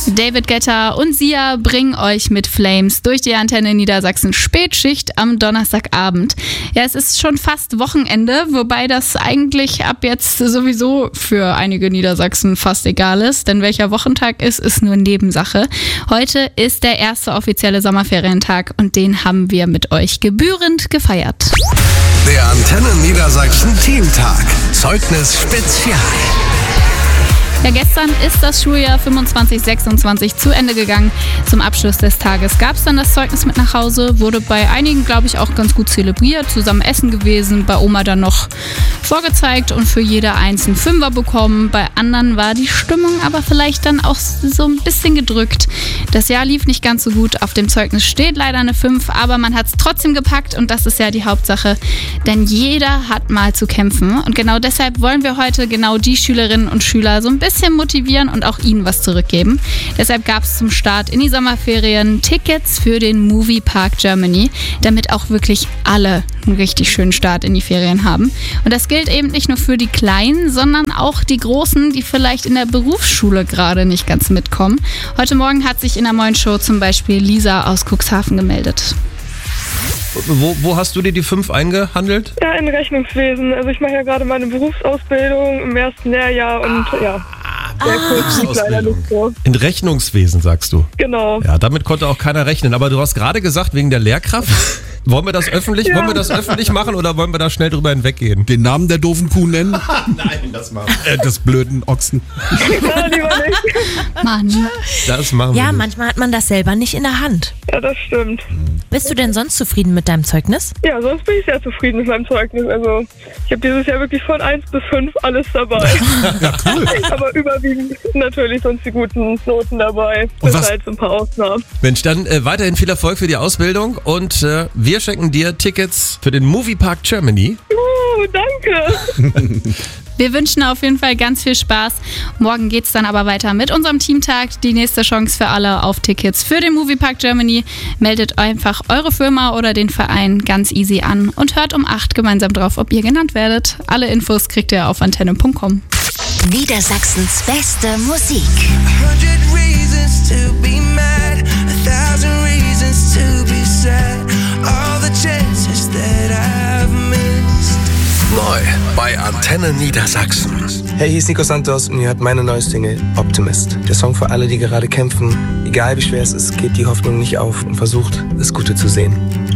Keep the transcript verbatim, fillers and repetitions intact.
David Guetta und Sia bringen euch mit Flames durch die Antenne Niedersachsen Spätschicht am Donnerstagabend. Ja, es ist schon fast Wochenende, wobei das eigentlich ab jetzt sowieso für einige Niedersachsen fast egal ist, denn welcher Wochentag ist, ist nur Nebensache. Heute ist der erste offizielle Sommerferientag und den haben wir mit euch gebührend gefeiert. Der Antenne Niedersachsen Teamtag. Zeugnis Spezial. Ja, gestern ist das Schuljahr fünfundzwanzig sechsundzwanzig zu Ende gegangen. Zum Abschluss des Tages gab es dann das Zeugnis mit nach Hause, wurde bei einigen, glaube ich, auch ganz gut zelebriert, zusammen essen gewesen, bei Oma dann noch vorgezeigt und für jeder einzelnen Fünfer bekommen. Bei anderen war die Stimmung aber vielleicht dann auch so ein bisschen gedrückt. Das Jahr lief nicht ganz so gut, auf dem Zeugnis steht leider eine fünf, aber man hat es trotzdem gepackt und das ist ja die Hauptsache, denn jeder hat mal zu kämpfen und genau deshalb wollen wir heute genau die Schülerinnen und Schüler so ein bisschen bisschen motivieren und auch ihnen was zurückgeben. Deshalb gab es zum Start in die Sommerferien Tickets für den Movie Park Germany, damit auch wirklich alle einen richtig schönen Start in die Ferien haben. Und das gilt eben nicht nur für die Kleinen, sondern auch die Großen, die vielleicht in der Berufsschule gerade nicht ganz mitkommen. Heute Morgen hat sich in der Moin Show zum Beispiel Lisa aus Cuxhaven gemeldet. Wo, wo hast du dir die fünf eingehandelt? Ja, in Rechnungswesen. Also ich mache ja gerade meine Berufsausbildung im ersten Lehrjahr und ah, ja, der Kurs liegt leider nicht so. In Rechnungswesen, sagst du? Genau. Ja, damit konnte auch keiner rechnen. Aber du hast gerade gesagt, wegen der Lehrkraft. Wollen wir das öffentlich, ja. wollen wir das öffentlich machen oder wollen wir da schnell drüber hinweggehen? Den Namen der doofen Kuh nennen? Nein, das machen wir. Äh, des blöden Ochsen. Ja, lieber nicht. Mann. Das machen wir Ja, nicht. manchmal hat man das selber nicht in der Hand. Ja, das stimmt. Bist du denn sonst zufrieden mit deinem Zeugnis? Ja, sonst bin ich sehr zufrieden mit meinem Zeugnis. Also ich habe dieses Jahr wirklich von eins bis fünf alles dabei. Ja, cool. Aber überwiegend natürlich sonst die guten Noten dabei. Und Bis was- halt so ein paar Ausnahmen. Mensch, dann äh, weiterhin viel Erfolg für die Ausbildung und äh, wir schenken dir Tickets für den Movie Park Germany. Uh, danke. Wir wünschen auf jeden Fall ganz viel Spaß. Morgen geht's dann aber weiter mit unserem Teamtag. Die nächste Chance für alle auf Tickets für den Movie Park Germany. Meldet einfach eure Firma oder den Verein ganz easy an und hört um acht gemeinsam drauf, ob ihr genannt werdet. Alle Infos kriegt ihr auf antenne punkt com. Niedersachsens beste Musik. hundred reasons to be mad, a thousand reasons to be sad, all the chances that I've missed. Neu bei Antenne Niedersachsen. Hey, hier ist Nico Santos und ihr hört meine neue Single Optimist. Der Song für alle, die gerade kämpfen. Egal wie schwer es ist, gebt die Hoffnung nicht auf und versucht, das Gute zu sehen.